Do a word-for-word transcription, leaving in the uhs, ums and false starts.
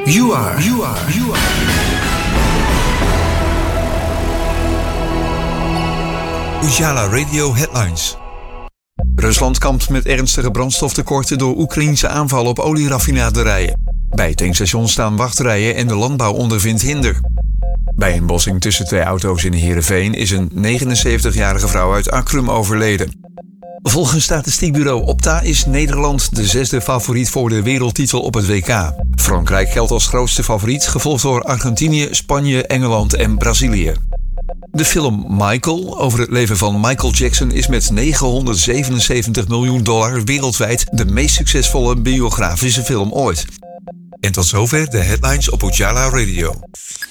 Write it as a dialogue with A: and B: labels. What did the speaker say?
A: You are, you are, you are. Ujala Radio Headlines. Rusland kampt met ernstige brandstoftekorten door Oekraïense aanvallen op olieraffinaderijen. Bij tankstations staan wachtrijen en de landbouw ondervindt hinder. Bij een botsing tussen twee auto's in Heerenveen is een negenenzeventigjarige vrouw uit Akrum overleden. Volgens statistiekbureau Opta is Nederland de zesde favoriet voor de wereldtitel op het W K. Frankrijk geldt als grootste favoriet, gevolgd door Argentinië, Spanje, Engeland en Brazilië. De film Michael over het leven van Michael Jackson is met negenhonderdzevenenzeventig miljoen dollar wereldwijd de meest succesvolle biografische film ooit. En tot zover de headlines op Ujala Radio.